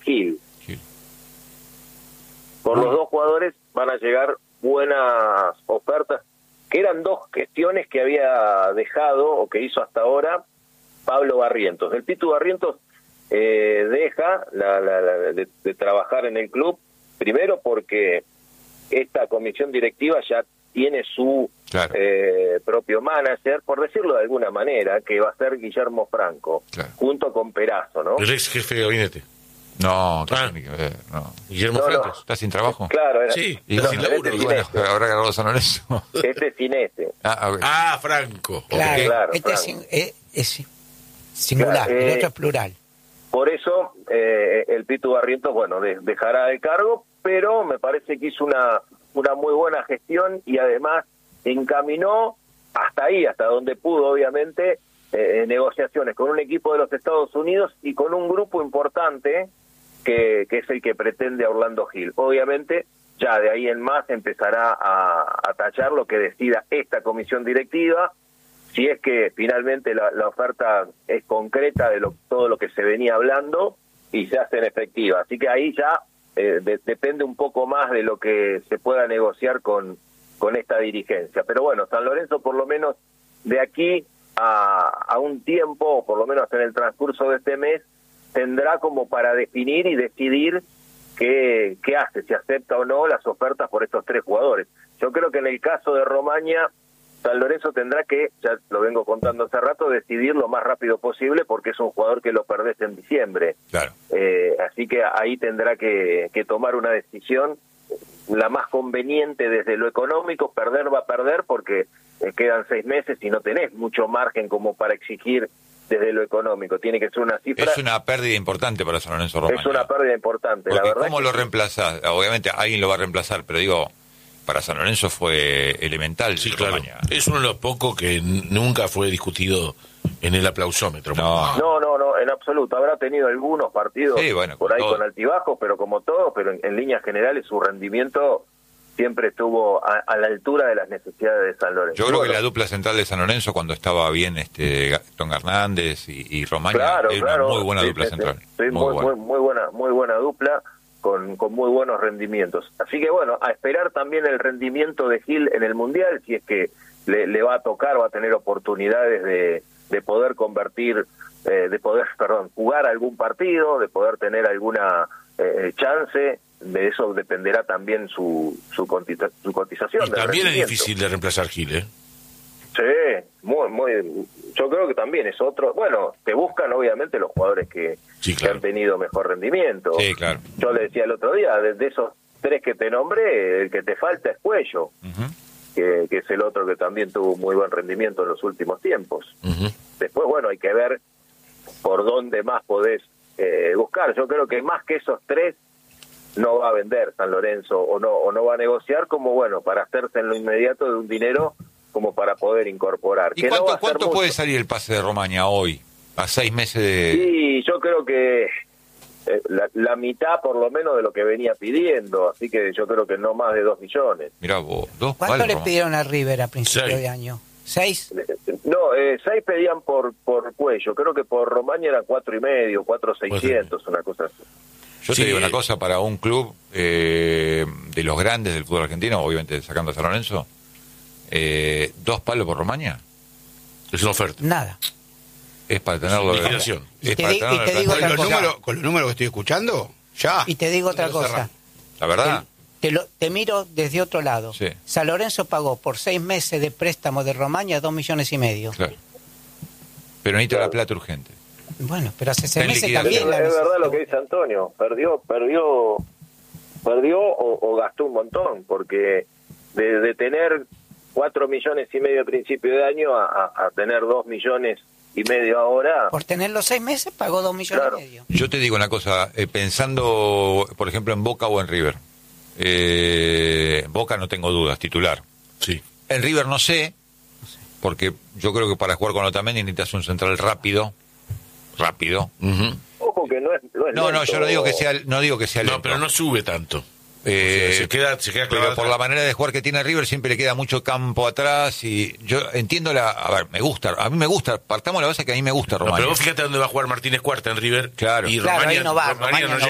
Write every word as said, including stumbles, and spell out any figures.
Gil. Gil. Por Bueno. los dos jugadores van a llegar buenas ofertas, que eran dos gestiones que había dejado o que hizo hasta ahora Pablo Barrientos. El Pitu Barrientos eh, deja la, la, la, de, de trabajar en el club, primero porque esta comisión directiva ya tiene su Claro. eh, propio manager, por decirlo de alguna manera, que va a ser Guillermo Franco, Claro. junto con Perazo, ¿no? El ex jefe de gabinete. No, ¿qué Ah. tiene que ver? No. Guillermo No, no. Francos. ¿Estás sin trabajo? Claro, era, Sí, Y está bueno, sin laburo. este y bueno, Gineste. habrá agarrado San Lorenzo. este es Gineste. Ah, ok. Ah, Franco. Claro, Ok. Claro, este es, Franco. sin- es- es singular, Claro, el eh, otro es plural. Por eso eh, el Pitu Barrientos, bueno, de- dejará el cargo, pero me parece que hizo una, una muy buena gestión y además encaminó hasta ahí, hasta donde pudo, obviamente, eh, negociaciones con un equipo de los Estados Unidos y con un grupo importante que, que es el que pretende a Orlando Gil. Obviamente, ya de ahí en más empezará a, a tachar lo que decida esta comisión directiva, si es que finalmente la, la oferta es concreta de lo, todo lo que se venía hablando y se hace en efectiva. Así que ahí ya eh, de, depende un poco más de lo que se pueda negociar con, con esta dirigencia. Pero bueno, San Lorenzo por lo menos de aquí a, a un tiempo, o por lo menos en el transcurso de este mes, tendrá como para definir y decidir qué, qué hace, si acepta o no las ofertas por estos tres jugadores. Yo creo que en el caso de Romaña, San Lorenzo tendrá que, ya lo vengo contando hace rato, decidir lo más rápido posible porque es un jugador que lo perdés en diciembre. Claro. Eh, así que ahí tendrá que, que tomar una decisión la más conveniente desde lo económico. Perder va a perder porque eh, quedan seis meses y no tenés mucho margen como para exigir desde lo económico. Tiene que ser una cifra... Es una pérdida importante para San Lorenzo Romaña. Es una pérdida importante, la Porque verdad. ¿cómo que lo sí. reemplazás? Obviamente alguien lo va a reemplazar, pero digo, para San Lorenzo fue elemental. Sí, claro. Romaña. Es uno de los pocos que n- nunca fue discutido en el aplausómetro. No. No, no, no, en absoluto. Habrá tenido algunos partidos Sí, bueno, por como ahí todo. con altibajos, pero como todo, pero en, en líneas generales su rendimiento siempre estuvo a, a la altura de las necesidades de San Lorenzo. Yo creo Bueno, que la dupla central de San Lorenzo, cuando estaba bien este Gastón Hernández y, y Romaña, claro, es claro, una muy buena sí, dupla sí, central. sí, sí, muy, muy, muy buena, muy buena dupla con, con muy buenos rendimientos. Así que bueno, a esperar también el rendimiento de Gil en el Mundial, si es que le, le va a tocar, va a tener oportunidades de, de poder convertir, eh, de poder, perdón, jugar algún partido, de poder tener alguna eh, chance. De eso dependerá también su su, cotiza, su cotización. Y del también es rendimiento. difícil de reemplazar Gil, ¿eh? Sí, muy, muy. Yo creo que también es otro. Bueno, te buscan obviamente los jugadores que, Sí, que claro. han tenido mejor rendimiento. Sí, claro. Yo le decía el otro día, de, de esos tres que te nombré, el que te falta es Cuello, Ujú. que, que es el otro que también tuvo muy buen rendimiento en los últimos tiempos. Ujú. Después, bueno, hay que ver por dónde más podés eh, buscar. Yo creo que más que esos tres no va a vender San Lorenzo o no o no va a negociar como, bueno, para hacerse en lo inmediato de un dinero como para poder incorporar. ¿Y Que no cuánto, va a ser cuánto mucho. puede salir el pase de Romaña hoy? A seis meses de... Sí, yo creo que eh, la, la mitad por lo menos de lo que venía pidiendo, así que yo creo que no más de dos millones. Mirá vos, dos ¿Cuánto palos, le Romaña. pidieron a River a principio Seis. de año? ¿Seis? No, eh, seis pedían por por Cuello, creo que por Romaña eran cuatro y medio, cuatro seiscientos, una cosa así. Yo Sí. te digo una cosa, para un club eh, de los grandes del fútbol argentino, obviamente sacando a San Lorenzo, eh, dos palos por Romaña, Es una oferta. Nada. es para tenerlo... de- Liquidación. Es Y te para di- y tenerlo te de- digo Con otra los, cosa. números, con los números que estoy escuchando, ya. Y te digo otra Lo cosa. cerramos. La verdad, Te, te lo, te miro desde otro lado. Sí. San Lorenzo pagó por seis meses de préstamo de Romaña dos millones y medio. claro. Pero necesita la plata urgente. Bueno, pero hace Está seis en meses liquidación. Es, también la es verdad necesitó. lo que dice Antonio, perdió, perdió, perdió o, o gastó un montón, porque de, de tener cuatro millones y medio a principio de año a, a, a tener dos millones y medio ahora, Por tener los seis meses pagó dos millones Claro. y medio. Yo te digo una cosa, eh, pensando, por ejemplo, en Boca o en River. Eh, Boca no tengo dudas, titular. Sí. En River no sé, porque yo creo que para jugar con Otamendi necesitas un central rápido, rápido. Ujú. ojo que no es, no es No, no, lento. yo no digo que sea, no digo que sea lento. No, pero no sube tanto. Eh, O sea, se queda, se queda pero clavado por la atrás. manera de jugar que tiene River siempre le queda mucho campo atrás y yo entiendo la, a ver, me gusta, a mí me gusta, partamos la base que a mí me gusta No, Romaña. pero vos fíjate dónde va a jugar Martínez Cuarta en River. Claro. Y Claro, Romaña, ahí no va, Romaña Romaña no no